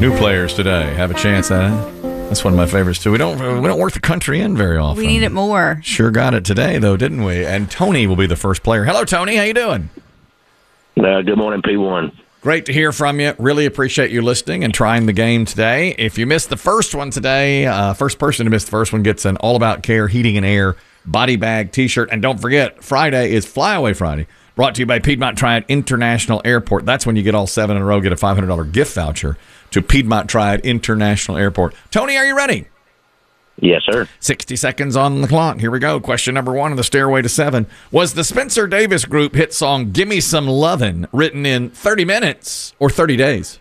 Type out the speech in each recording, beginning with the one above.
New players today have a chance at it. That's one of my favorites too. We don't work the country in very often. We need it more. Sure got it today though, didn't we? And Tony will be the first player. Hello, Tony. How you doing? Good morning, P1. Great to hear from you. Really appreciate you listening and trying the game today. If you missed the first one today, first person to miss the first one gets an All About Care Heating and Air body bag t-shirt. And don't forget, Friday is Flyaway Friday, brought to you by Piedmont Triad International Airport. That's when you get all 7 in a row, get a $500 gift voucher to Piedmont Triad International Airport. Tony, are you ready? Yes, sir. 60 seconds on the clock. Here we go. Question number 1 on the Stairway to 7. Was the Spencer Davis Group hit song Gimme Some Lovin' written in 30 minutes or 30 days?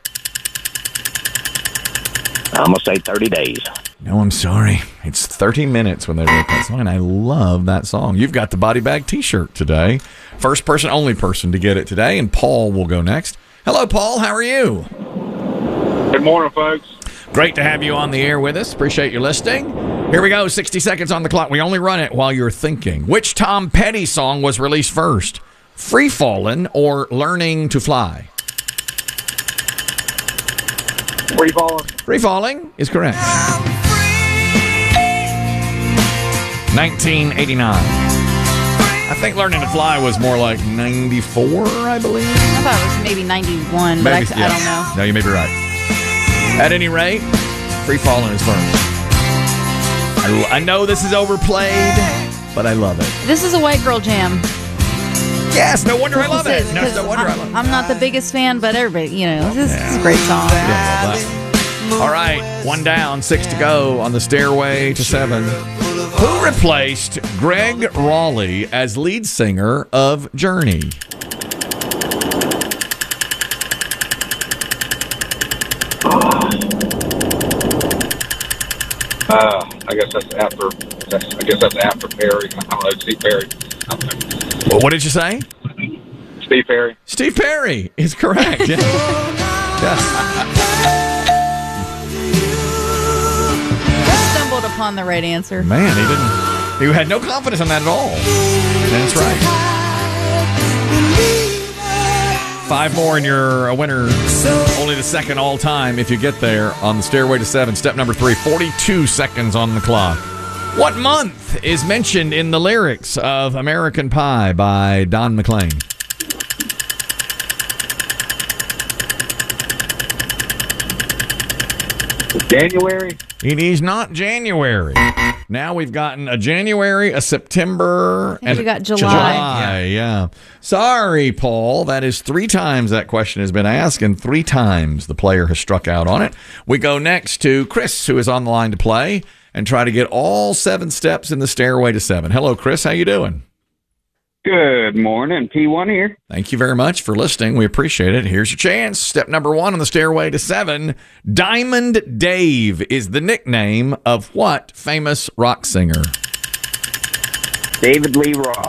I'm going to say 30 days. No, I'm sorry. It's 30 minutes when they wrote that song, and I love that song. You've got the body bag t-shirt today. First person, only person to get it today, and Paul will go next. Hello, Paul. How are you? Good morning, folks. Great to have you on the air with us. Appreciate you listening. Here we go. 60 seconds on the clock. We only run it while you're thinking. Which Tom Petty song was released first? Free Fallin' or Learning to Fly? Free falling. Free Falling is correct. 1989. I think Learning to Fly was more like 94, I believe. I thought it was maybe 91, but I don't know. No, you may be right. At any rate, Free Fallin' is first. I know this is overplayed, but I love it. This is a white girl jam. Yes, no wonder I love it. No wonder I love it. I'm not the biggest fan, but everybody, this is a great song. All right, 1 down, 6 to go on the Stairway to 7. Who replaced Greg Raleigh as lead singer of Journey? I guess that's after. I guess that's after Perry. I don't know. Steve Perry. I don't know. Well, what did you say? Steve Perry. Steve Perry is correct. Yeah. I stumbled upon the right answer. Man, he had no confidence in that at all. That's right. 5 more and you're a winner. Only the second all time if you get there on the Stairway to 7. Step number 3, 42 seconds on the clock. What month is mentioned in the lyrics of American Pie by Don McLean? January. It is not January. Now we've gotten a January, a September, and we got July. July, yeah. Sorry, Paul. That is 3 times that question has been asked, and 3 times the player has struck out on it. We go next to Chris, who is on the line to play and try to get all 7 steps in the Stairway to 7. Hello, Chris. How you doing? Good morning. P1 here. Thank you very much for listening. We appreciate it. Here's your chance. Step number 1 on the Stairway to 7. Diamond Dave is the nickname of what famous rock singer? David Lee Roth.